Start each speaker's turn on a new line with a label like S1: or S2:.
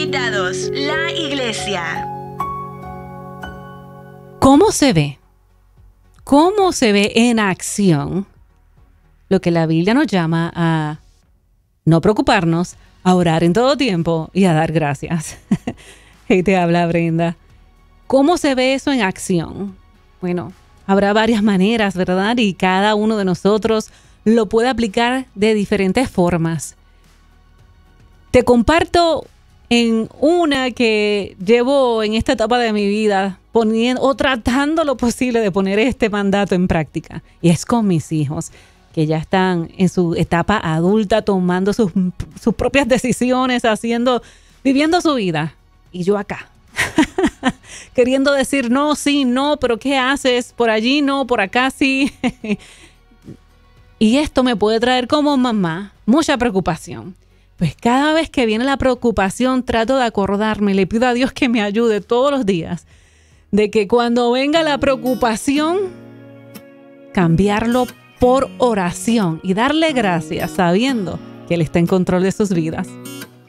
S1: Invitados, la iglesia.
S2: ¿Cómo se ve? ¿Cómo se ve en acción lo que la Biblia nos llama a no preocuparnos, a orar en todo tiempo y a dar gracias? Y te habla Brenda. ¿Cómo se ve eso en acción? Bueno, habrá varias maneras, ¿verdad? Y cada uno de nosotros lo puede aplicar de diferentes formas. Te comparto en una que llevo en esta etapa de mi vida poniendo o tratando lo posible de poner este mandato en práctica. Y es con mis hijos, que ya están en su etapa adulta, tomando sus propias decisiones, viviendo su vida. Y yo acá, queriendo decir no, sí, no, pero ¿qué haces? Por allí no, por acá sí. Y esto me puede traer como mamá mucha preocupación. Pues cada vez que viene la preocupación trato de acordarme, le pido a Dios que me ayude todos los días, de que cuando venga la preocupación, cambiarlo por oración y darle gracias sabiendo que Él está en control de sus vidas.